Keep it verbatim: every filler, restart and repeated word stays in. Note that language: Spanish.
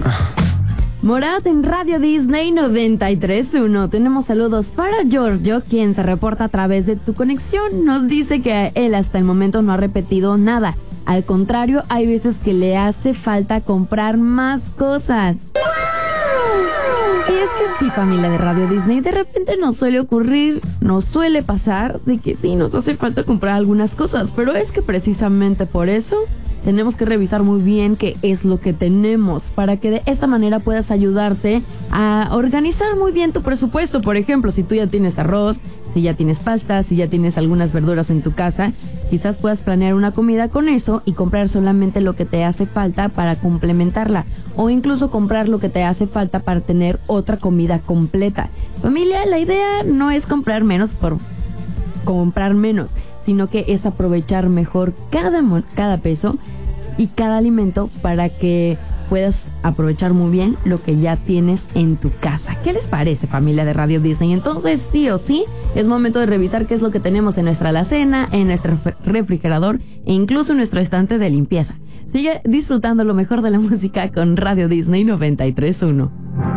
Morat en Radio Disney noventa y tres punto uno. Tenemos saludos para Giorgio, quien se reporta a través de tu conexión. Nos dice que él hasta el momento no ha repetido nada. Al contrario, hay veces que le hace falta comprar más cosas. Y es que sí, familia de Radio Disney, de repente nos suele ocurrir, nos suele pasar de que sí, nos hace falta comprar algunas cosas, pero es que precisamente por eso tenemos que revisar muy bien qué es lo que tenemos para que de esta manera puedas ayudarte a organizar muy bien tu presupuesto. Por ejemplo, si tú ya tienes arroz, si ya tienes pasta, si ya tienes algunas verduras en tu casa, quizás puedas planear una comida con eso y comprar solamente lo que te hace falta para complementarla, o incluso comprar lo que te hace falta para tener otra comida completa. Familia, la idea no es comprar menos por comprar menos, sino que es aprovechar mejor cada, cada peso y cada alimento para que puedas aprovechar muy bien lo que ya tienes en tu casa. ¿Qué les parece, familia de Radio Disney? Entonces, sí o sí, es momento de revisar qué es lo que tenemos en nuestra alacena, en nuestro refrigerador e incluso en nuestro estante de limpieza. Sigue disfrutando lo mejor de la música con Radio Disney noventa y tres punto uno.